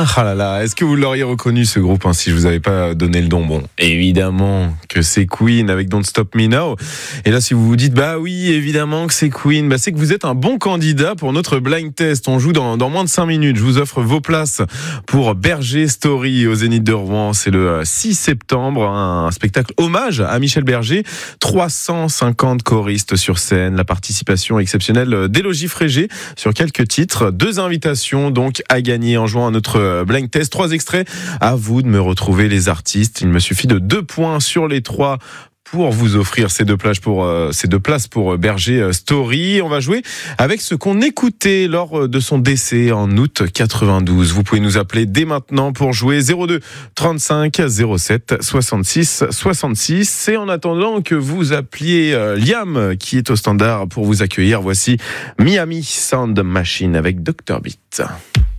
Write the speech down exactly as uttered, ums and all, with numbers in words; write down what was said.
Ah là là, est-ce que vous l'auriez reconnu ce groupe hein, si je vous avais pas donné le don? Bon, évidemment que c'est Queen avec Don't Stop Me Now. Et là, si vous vous dites, bah oui, évidemment que c'est Queen, bah c'est que vous êtes un bon candidat pour notre blind test. On joue dans, dans moins de cinq minutes. Je vous offre vos places pour Berger Story au Zénith de Rouen. C'est le six septembre, un spectacle hommage à Michel Berger. trois cent cinquante choristes sur scène, la participation exceptionnelle d'Élogie Frégé sur quelques titres. Deux invitations donc à gagner en jouant à notre blind test. Trois extraits. À vous de me retrouver les artistes. Il me suffit de deux points sur les trois pour vous offrir ces deux plages pour euh, ces deux places pour Berger Story. On va jouer avec ce qu'on écoutait lors de son décès en août quatre-vingt-douze. Vous pouvez nous appeler dès maintenant pour jouer zéro deux trente-cinq zéro sept soixante-six soixante-six. Et en attendant que vous appeliez euh, Liam qui est au standard pour vous accueillir, voici Miami Sound Machine avec docteur Beat.